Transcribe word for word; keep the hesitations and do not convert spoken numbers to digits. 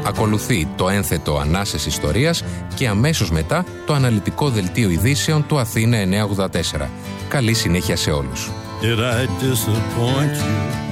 Ακολουθεί το ένθετο Ανάσες Ιστορίας και αμέσως μετά το αναλυτικό δελτίο ειδήσεων του Αθήνα εννιακόσια ογδόντα τέσσερα. Καλή συνέχεια σε όλους. Did I disappoint you?